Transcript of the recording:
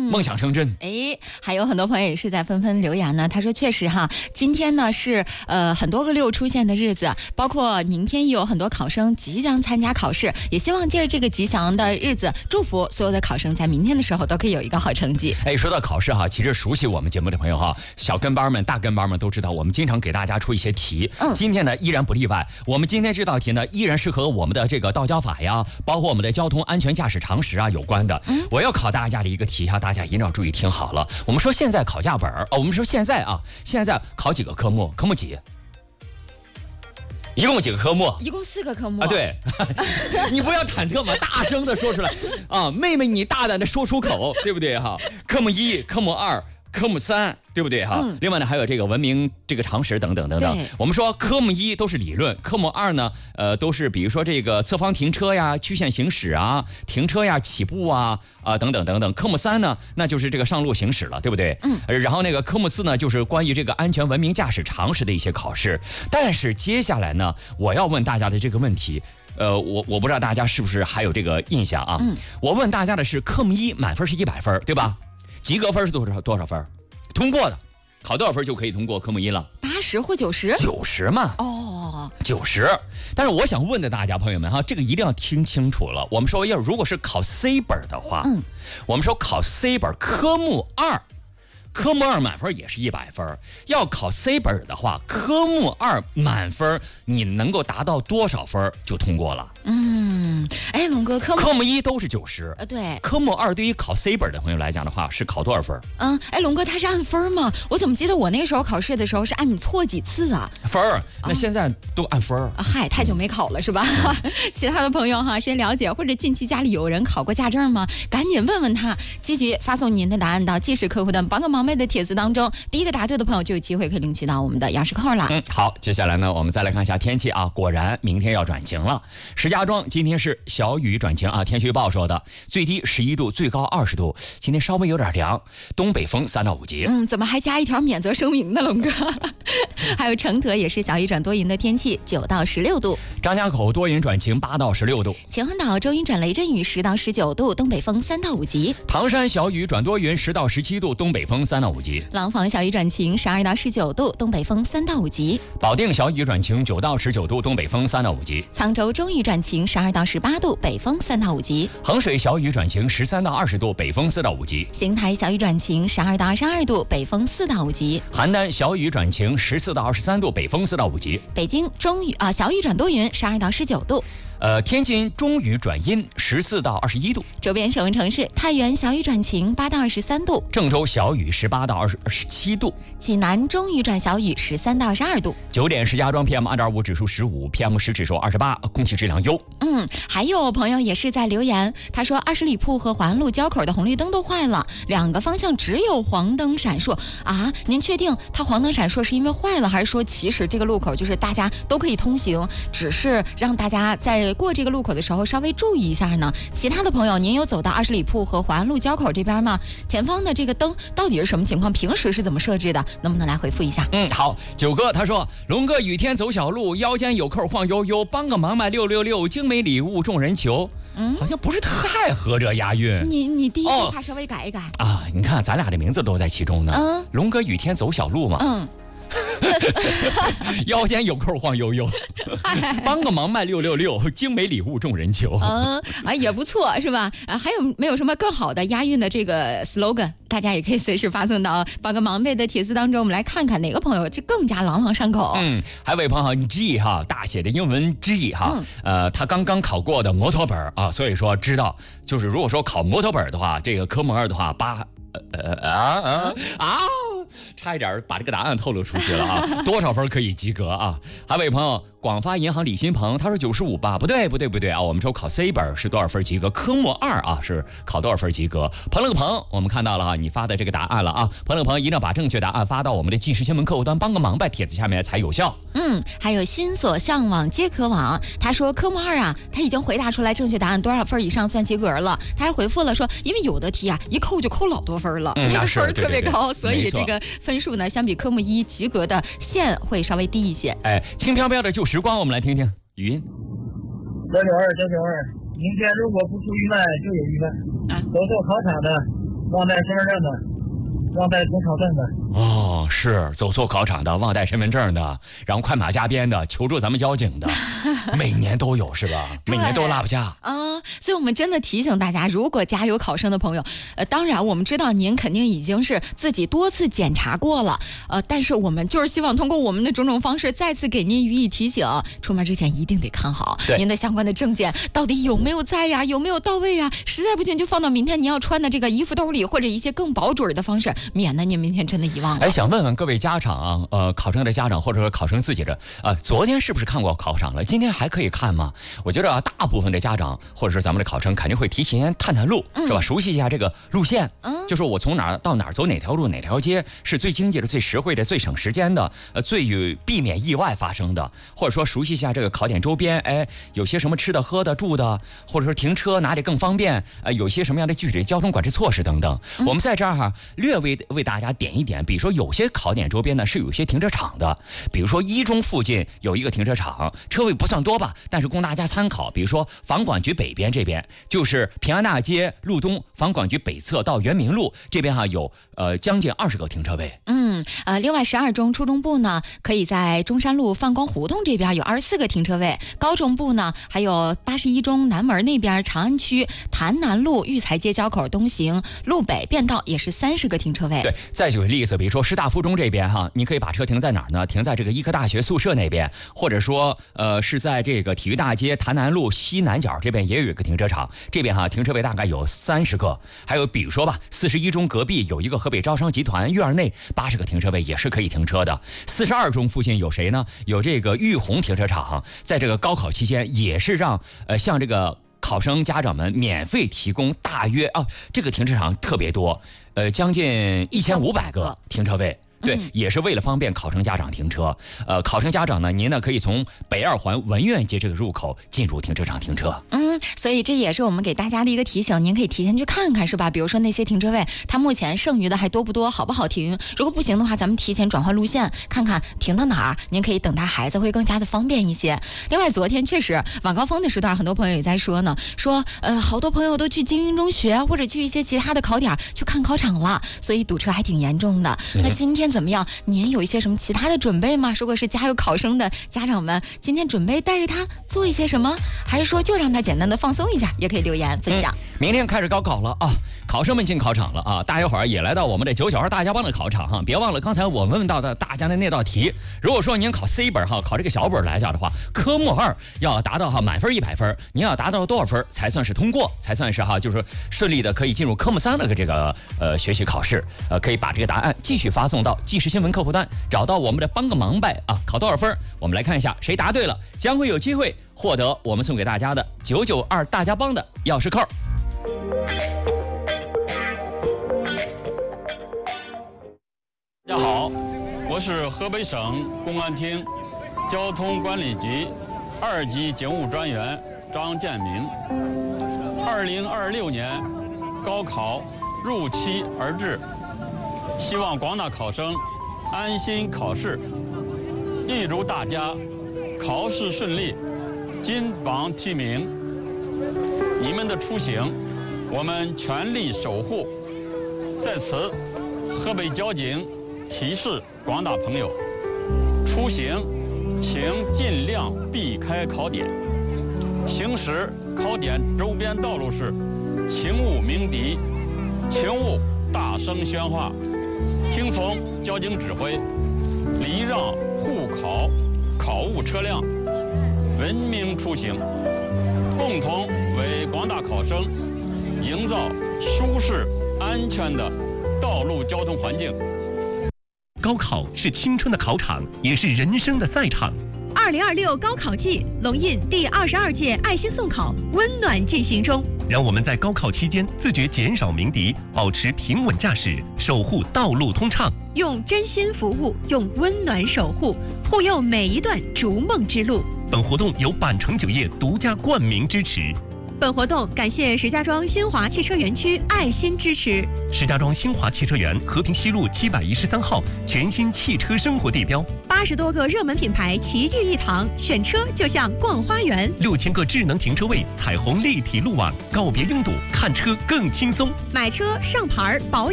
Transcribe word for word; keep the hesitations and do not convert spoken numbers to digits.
梦想成真。 哎，还有很多朋友也是在纷纷留言呢。他说，确实哈，今天呢是呃很多个六出现的日子，包括明天也有很多考生即将参加考试，也希望借着这个吉祥的日子，祝福所有的考生在明天的时候都可以有一个好成绩。 哎，说到考试哈，其实熟悉我们节目的朋友哈，小跟班们、大跟班们都知道，我们经常给大家出一些题。嗯，今天呢依然不例外。我们今天这道题呢，依然是和我们的这个道交法呀，包括我们的交通安全驾驶常识啊有关的。嗯，我要考大家的一个题哈，大家一定要注意听好了。我们说现在考驾本哦，我们说现在啊，现在考几个科目？科目几？一共几个科目？ 一共四个科目啊。对，你不要忐忑嘛，大声的说出来啊，妹妹你大胆的说出口，对不对哈？科目一、科目二、科目三，对不对哈？嗯、另外呢，还有这个文明这个常识等等等等。我们说科目一都是理论，科目二呢，呃，都是比如说这个侧方停车呀、曲线行驶啊、停车呀、起步啊啊、呃、等等等等。科目三呢，那就是这个上路行驶了，对不对？嗯。然后那个科目四呢，就是关于这个安全文明驾驶常识的一些考试。但是接下来呢，我要问大家的这个问题。呃，我我不知道大家是不是还有这个印象啊？嗯。我问大家的是，科目一满分是一百分，对吧？及格分是多少多少分？通过的，考多少分就可以通过科目一了？ 八十或九十？ 九十嘛。 哦， 九十。但是我想问的大家朋友们哈，这个一定要听清楚了。我们说要如果是考 C 本的话，嗯，我们说考 C 本科目二。科目二满分也是一百分，要考 C 本的话，科目二满分你能够达到多少分就通过了？ 嗯，哎，龙哥，科目科目一都是九十， 呃，对， 科目二对于考 C 本的朋友来讲的话，是考多少分？ 嗯，哎，龙哥，他是按分吗？我怎么记得我那个时候考试的时候是按你错几次啊？ 分儿，那现在都按分儿。 啊，嗨，太久没考了是吧？嗯、其他的朋友哈，谁了解或者近期家里有人考过驾证吗？赶紧问问他，积极发送您的答案到记事客户端帮个忙妹的帖子当中，第一个答对的朋友就有机会可以领取到我们的钥匙扣了。 嗯，好，接下来呢，我们再来看一下天气啊，果然明天要转晴了。石家庄今天是小雨转晴啊，天气预报说的，最低十一度，最高二十度，今天稍微有点凉，东北风三到五级。 嗯，怎么还加一条免责声明呢，龙哥？还有承德也是小雨转多云的天气，九到十六度。 张家口多云转晴，八到十六度。 秦皇岛周云转雷阵雨，十到十九度，东北风三到五级。 唐山小雨转多云，十到十七度，东北风三到五级。 廊坊小雨转晴，十二到十九度，东北风三到五级。 保定小雨转晴，九到十九度，东北风三到五级。 沧州中雨转晴，十二到十八度，北风三到五级。 衡水小雨转晴，十三到二十度，北风四到五级。 邢台小雨转晴，十二到二十二度，北风四到五级。 邯郸小雨转晴，十四到二十三度，北风四到五级。 北京中雨啊、呃、小雨转多云，十二到十九度。 呃，天津中雨转阴，十四到二十一度。 周边省城市太原小雨转晴，八到二十三度。 郑州小雨，十八到二十七度。 济南中雨转小雨，十三到二十二度。 九点，石家庄 P M 二点五 指数十五 ，P M 十 指数二十八，空气质量优。 嗯，还有朋友也是在留言，他说二十里铺和环路交口的红绿灯都坏了，两个方向只有黄灯闪烁啊！您确定它黄灯闪烁是因为坏了，还是说其实这个路口就是大家都可以通行，只是让大家在过这个路口的时候稍微注意一下呢？其他的朋友，您有走到二十里铺和环路交口这边吗？前方的这个灯到底是什么情况？平时是怎么设置的？能不能来回复一下？ 嗯，好，九哥他说，龙哥雨天走小路，腰间有扣晃悠悠，帮个忙卖六六六，精美礼物众人求。嗯，好像不是太合这押韵。 你你第一句话稍微改一改、 哦、啊！你看咱俩的名字都在其中呢。嗯，龙哥雨天走小路嘛。嗯。腰间有扣晃悠悠，帮个忙卖六六六，精美礼物众人求。 嗯啊，也不错是吧？啊，还有没有什么更好的押韵的这个 slogan？ 大家也可以随时发送到帮个忙妹的帖子当中，我们来看看哪个朋友就更加朗朗上口。 嗯，还有位朋友 G 哈，大写的英文 G 哈，嗯、呃，他刚刚考过的摩托本啊，所以说知道，就是如果说考摩托本的话，这个科目二的话，八呃啊啊啊。差一点把这个答案透露出去了啊！多少分可以及格啊？还有位朋友，广发银行李新鹏，他说九十五吧？不对，不对，不对啊！我们说考 C 本是多少分及格？科目二啊是考多少分及格？彭乐鹏，我们看到了啊，你发的这个答案了啊！彭乐鹏一定要把正确答案发到我们的即时新闻客户端，帮个忙呗，帖子下面才有效。 嗯，还有心所向往皆可往，他说科目二啊，他已经回答出来正确答案多少分以上算及格了。他还回复了说，因为有的题啊一扣就扣老多分了， 嗯、 那个分特别高， 对对对， 所以这个分数呢，相比科目一及格的线会稍微低一些。 哎，轻飘飘的旧时光，我们来听听语音。 小九二，小九二，明天如果不出意外就有意外。啊，走错考场的忘带身份证的，忘带准考证的。 哦，是走错考场的，忘带身份证的，然后快马加鞭的求助咱们交警的，每年都有是吧？每年都落不下啊、呃。所以我们真的提醒大家，如果家有考生的朋友，呃，当然我们知道您肯定已经是自己多次检查过了，呃，但是我们就是希望通过我们的种种方式，再次给您予以提醒，出门之前一定得看好您的相关的证件到底有没有在呀，有没有到位呀？实在不行就放到明天您要穿的这个衣服兜里，或者一些更保准的方式，免得您明天真的遗忘了。 哎，想问问各位家长啊，呃，考生的家长或者说考生自己的啊、呃，昨天是不是看过考场了？今天还可以看吗？我觉得啊，大部分的家长或者是咱们的考生肯定会提前探探路，嗯、是吧？熟悉一下这个路线，嗯，就是我从哪儿到哪儿走哪条路哪条街是最经济的、最实惠的、最省时间的，呃，最有避免意外发生的，或者说熟悉一下这个考点周边，哎，有些什么吃的、喝的、住的，或者说停车哪里更方便，呃，有些什么样的具体的交通管制措施等等。嗯、我们在这儿哈、啊，略微为大家点一点，比如说有些考点周边呢是有些停车场的，比如说一中附近有一个停车场，车位不算多吧，但是供大家参考。比如说房管局北边这边，就是平安大街路东房管局北侧到圆明路这边哈、啊，有呃将近二十个停车位。 嗯，呃，另外十二中初中部呢，可以在中山路泛光胡同这边有二十四个停车位，高中部呢还有八十一中南门那边长安区潭南路育才街交口东行路北便道也是三十个停车位。 对，再举个例子，比如说师大附中这边哈，你可以把车停在哪儿呢？停在这个医科大学宿舍那边，或者说呃是在这个体育大街潭南路西南角这边也有一个停车场，这边哈停车位大概有三十个。还有比如说吧，四十一中隔壁有一个河北招商集团院内八十个停车位也是可以停车的。四十二中附近有谁呢？有这个玉虹停车场，在这个高考期间也是让呃像这个考生家长们免费提供大约啊这个停车场特别多，呃将近一千五百个停车位。对，也是为了方便考生家长停车。呃，考生家长呢，您呢可以从北二环文苑街这个入口进入停车场停车。 嗯，所以这也是我们给大家的一个提醒，您可以提前去看看，是吧？比如说那些停车位，它目前剩余的还多不多，好不好停？如果不行的话，咱们提前转换路线，看看停到哪儿，您可以等待孩子会更加的方便一些。另外，昨天确实晚高峰的时段，很多朋友也在说呢，说呃，好多朋友都去精英中学或者去一些其他的考点去看考场了，所以堵车还挺严重的。嗯、那今天怎么样？您有一些什么其他的准备吗？如果是家有考生的家长们，今天准备带着他做一些什么，还是说就让他简单的放松一下？也可以留言分享。 嗯、明天开始高考了啊，考生们进考场了啊，大家伙儿也来到我们的九九二大家帮的考场哈，别忘了刚才我们问到的大家的那道题。如果说您考 C 本哈，考这个小本来讲的话，科目二要达到哈满分一百分，您要达到多少分才算是通过，才算是哈就是顺利的可以进入科目三的这个呃学习考试？呃，可以把这个答案继续发送到即时新闻客户端，找到我们的帮个忙呗啊，考多少分？我们来看一下，谁答对了，将会有机会获得我们送给大家的九九二大家帮的钥匙扣。 大家好，我是河北省公安厅交通管理局二级警务专员张建明。二零二六年高考如期而至，希望广大考生安心考试，预祝大家考试顺利，金榜题名。你们的出行，我们全力守护。在此，河北交警提示广大朋友，出行请尽量避开考点，行驶考点周边道路时，请勿鸣笛，请勿大声喧哗，听从交警指挥，礼让护考考务车辆，文明出行，共同为广大考生营造舒适安全的道路交通环境。 高考是青春的考场，也是人生的赛场。 二零二六高考季，龙印第二十二届爱心送考温暖进行中。 让我们在高考期间自觉减少鸣笛，保持平稳驾驶，守护道路通畅。 用真心服务，用温暖守护，护佑每一段逐梦之路。 本活动由百城酒业独家冠名支持。 本活动感谢石家庄新华汽车园区爱心支持。 石家庄新华汽车园和平西路七百一十三号全新汽车生活地标。 八十多个热门品牌齐聚一堂，选车就像逛花园。 六千个智能停车位，彩虹立体路网，告别拥堵，看车更轻松。 买车上牌保养。